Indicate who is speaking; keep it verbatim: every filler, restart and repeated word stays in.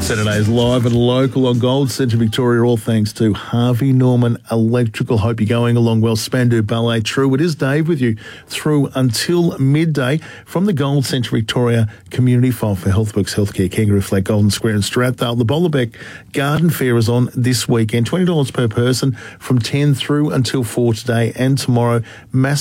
Speaker 1: Saturdays live and local on Gold Centre Victoria, all thanks to Harvey Norman Electrical. Hope you're going along well. Spandau Ballet True. It is Dave with you through until midday from the Gold Centre Victoria Community File for Healthworks Healthcare, Kangaroo Flat, Golden Square and Strathdale. The Bollerbeck Garden Fair is on this weekend. twenty dollars per person from ten through until four today and tomorrow. Massive